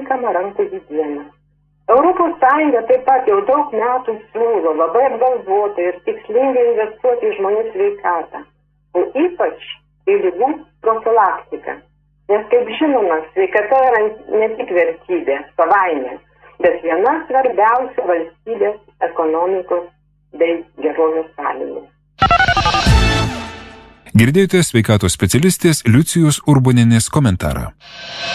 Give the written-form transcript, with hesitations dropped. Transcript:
atitinkamą rankų higieną. Europos Sąjunga taip pat jau daug metų siūlo labai apgalvotai ir tikslingai investuoti į žmonių sveikatą, o ypač į ligų profilaktiką. Nes, kaip žinoma, sveikata yra ne tik vertybė, savaime, bet viena svarbiausių valstybės ekonomikos bei gerovės sąlygų. Girdėjote sveikatos specialistės Liucijos Urbonienės komentarą.